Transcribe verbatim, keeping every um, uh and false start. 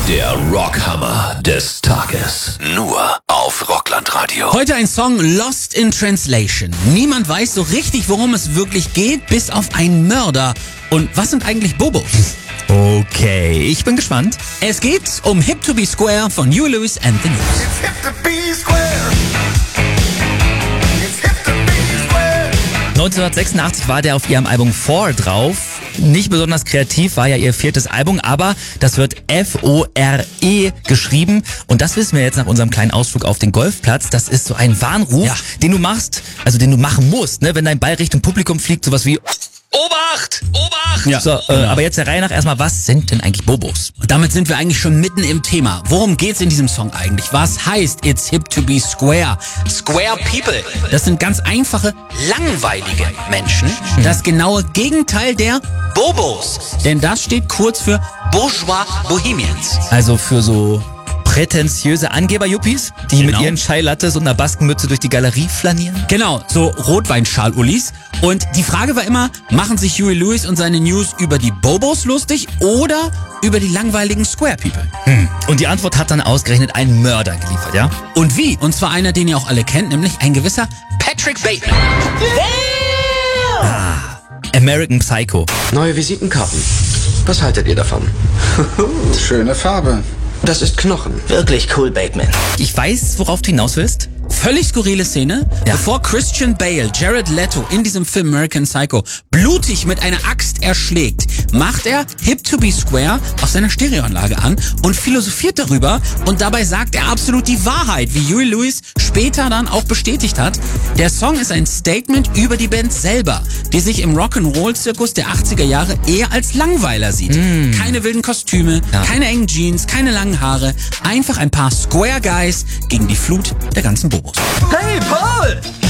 Der Rockhammer des Tages. Nur auf Rocklandradio. Heute ein Song Lost in Translation. Niemand weiß so richtig, worum es wirklich geht, bis auf einen Mörder. Und was sind eigentlich Bobos? Okay, ich bin gespannt. Es geht um Hip to be Square von Huey Lewis and the News. neunzehnhundertsechsundachtzig war der auf ihrem Album Four drauf. Nicht besonders kreativ, war ja ihr viertes Album, aber das wird F O R E geschrieben. Und das wissen wir jetzt nach unserem kleinen Ausflug auf den Golfplatz. Das ist so ein Warnruf, ja. den du machst, also den du machen musst, ne? Wenn dein Ball Richtung Publikum fliegt, sowas wie Obacht! Obacht! Ja, so, äh, genau. Aber jetzt der Reihe nach erstmal, was sind denn eigentlich Bobos? Und damit sind wir eigentlich schon mitten im Thema. Worum geht's in diesem Song eigentlich? Was heißt It's hip to be square? Square people. Das sind ganz einfache, langweilige Menschen. Das genaue Gegenteil der Bobos. Denn das steht kurz für Bourgeois Bohemians. Also für so prätentiöse Angeber-Yuppies, die Genau. mit ihren Chai-Lattes und einer Baskenmütze durch die Galerie flanieren? Genau, so Rotweinschal-Ullis. Und die Frage war immer, machen sich Huey Lewis und seine News über die Bobos lustig oder über die langweiligen Square People? Hm. Und die Antwort hat dann ausgerechnet ein Mörder geliefert, ja? Und wie? Und zwar einer, den ihr auch alle kennt, nämlich ein gewisser Patrick Bateman. American Psycho. Neue Visitenkarten. Was haltet ihr davon? Schöne Farbe. Das ist Knochen. Wirklich cool, Bateman. Ich weiß, worauf du hinaus willst. Völlig skurrile Szene. Ja. Bevor Christian Bale Jared Leto in diesem Film American Psycho blutig mit einer Axt erschlägt, macht er Hip to be Square auf seiner Stereoanlage an und philosophiert darüber, und dabei sagt er absolut die Wahrheit, wie Huey Lewis später dann auch bestätigt hat. Der Song ist ein Statement über die Band selber, die sich im Rock'n'Roll-Zirkus der achtziger Jahre eher als Langweiler sieht. Mm. Keine wilden Kostüme, Ja. keine engen Jeans, keine langen Haare, einfach ein paar Square Guys gegen die Flut der ganzen Bobos. Hey, Paul!